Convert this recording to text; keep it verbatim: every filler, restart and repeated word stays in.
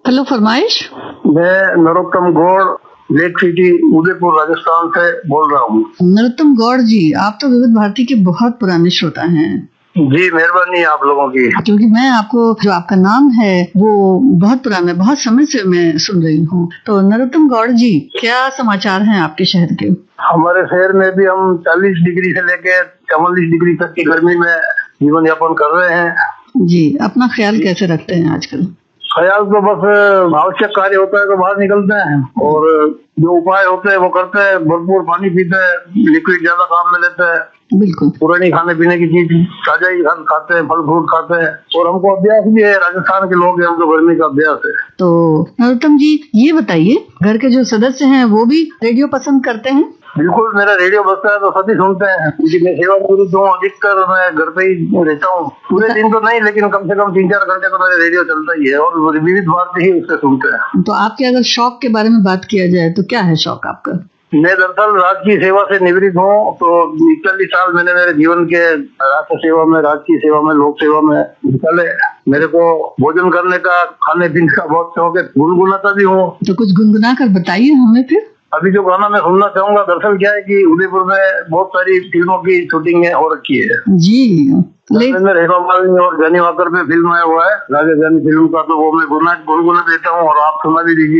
Hello, फरमाइश। मैं Narottam Gaur, lake city, Udaipur, Rajasthan से बोल रहा हूँ। नरोत्तम गौड़ जी, आप तो विविध भारती के बहुत पुराने श्रोता हैं। जी, मेहरबानी आप लोगों की। क्योंकि मैं आपको, जो आपका नाम है वो बहुत पुराना, बहुत समय से मैं सुन रही हूँ। तो नरोत्तम गौड़ जी, क्या समाचार हैं आपके शहर के? हमारे शहर में भी हम चालीस डिग्री से लेके चवालीस डिग्री तक की गर्मी में जीवन यापन कर रहे हैं। जी, अपना ख्याल कैसे रखते हैं आजकल? ख्याल तो बस आवश्यक कार्य होता है तो बाहर निकलते हैं, और जो उपाय होते हैं वो करते हैं। भरपूर पानी पीते हैं, लिक्विड ज्यादा काम में लेते हैं, बिल्कुल पुरानी खाने पीने की चीज ताजा ही खाते हैं, फल फ्रूट खाते हैं, और हमको अभ्यास भी है, राजस्थान के लोग हैं, हमको गर्मी का अभ्यास है। तो नरोत्तम जी, ये बताइए, घर के जो सदस्य हैं वो भी रेडियो पसंद करते हैं? बिल्कुल, मेरा रेडियो बजता है तो सभी सुनते हैं, क्योंकि मैं सेवानिवृत्त हूँ, अधिकतर मैं घर पे ही रहता हूँ। पूरे दिन तो नहीं, लेकिन कम से कम तीन चार घंटे तो मेरा रेडियो चलता ही है, और विविध भारती ही उससे सुनते हैं। तो आपके अगर शौक के बारे में बात किया जाए तो क्या है शौक आपका? मैं दरअसल राजकीय सेवा से निवृत्त हूँ, तो इकतालीस साल मैंने मेरे जीवन के राष्ट्र सेवा में, राजकीय सेवा में, लोक सेवा में निकाले। मेरे को भोजन करने का, खाने पीने का बहुत शौक है, गुनगुनाता भी हूँ। तो कुछ गुनगुना कर बताइए हमें फिर। अभी जो गाना मैं सुनना चाहूंगा, दरअसल क्या है कि उदयपुर में बहुत सारी फिल्मों की शूटिंग है हो रखी है जी, ले... में हेमा मालिनी और जानी वाकर पे फिल्म आया हुआ है, राजा जानी फिल्म का, तो वो मैं गुनगुना देता हूँ और आप सुना भी दीजिए।